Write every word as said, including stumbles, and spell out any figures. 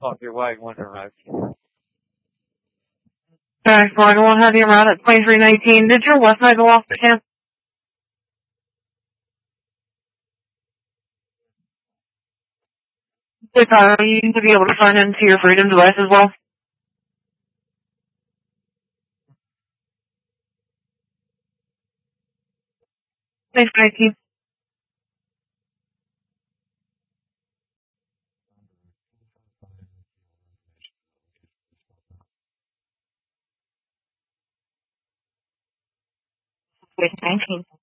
Off your way, Wonder Road. Alright, Florida, we'll have you around at twenty-three nineteen. Did your West side go off the chance? If uh, you need to be able to sign into your Freedom device as well. Thanks, nineteen. Wait, nineteen.